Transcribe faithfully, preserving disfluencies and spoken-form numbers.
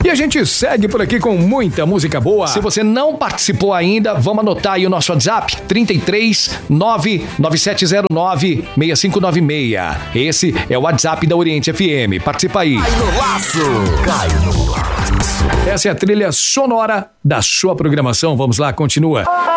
E a gente segue por aqui com muita música boa. Se você não participou ainda, vamos anotar aí o nosso WhatsApp, trinta e três, nove nove sete zero nove, seis cinco nove seis. Esse é o WhatsApp da Oriente F M. Participa aí. Cai no laço. Cai no laço. Essa é a trilha sonora da sua programação. Vamos lá, continua.